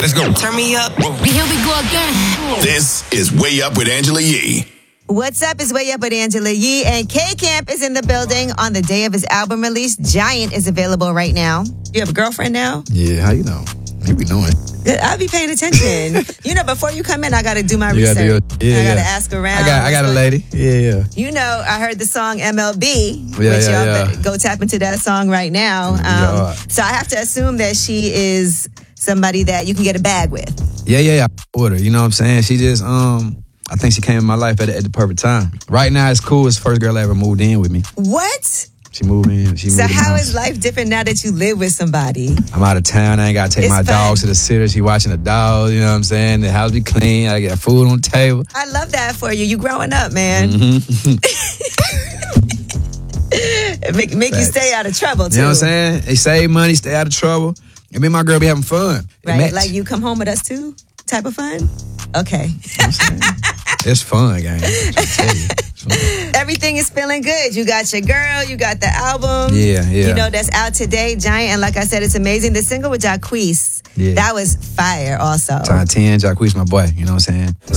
Let's go. Turn me up. Here we go again. This is Way Up with Angela Yee. What's up? It's Way Up with Angela Yee, and K-Camp is in the building on the day of his album release. Giant is available right now. You have a girlfriend now? Yeah, how you know? You be knowing. I'll be paying attention. Before you come in, I got to do my research. I got to ask around. I got a lady. Yeah. I heard the song MLB, Yeah, which yeah. go tap into that song right now. So I have to assume that she is somebody that you can get a bag with. Yeah. With her, you know what I'm saying? She just, I think she came in my life at the perfect time. Right now, it's cool. It's the first girl that ever moved in with me. What? She moved in. So how is life different now that you live with somebody? I'm out of town. I ain't got to take my dogs to the sitter. She watching the dogs. You know what I'm saying? The house be clean. I got food on the table. I love that for you. You growing up, man. Make you stay out of trouble, too. You know what I'm saying? They save money, stay out of trouble. And me and my girl be having fun. Right, like you come home with us, too? Type of fun? Okay. You know what I'm saying? It's fun, gang. Everything is feeling good. You got your girl. You got the album. Yeah. That's out today, Giant. And like I said, it's amazing. The single with Jacquees, that was fire also. Time 10, Jacquees, my boy. You know what I'm saying?